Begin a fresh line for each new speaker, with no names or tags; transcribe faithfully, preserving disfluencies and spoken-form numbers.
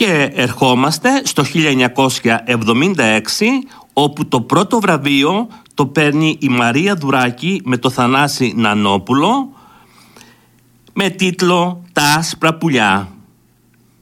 Και ερχόμαστε στο χίλια εννιακόσια εβδομήντα έξι, όπου το πρώτο βραβείο το παίρνει η Μαρία Δουράκη με το Θανάση Νανόπουλο, με τίτλο «Τα άσπρα πουλιά».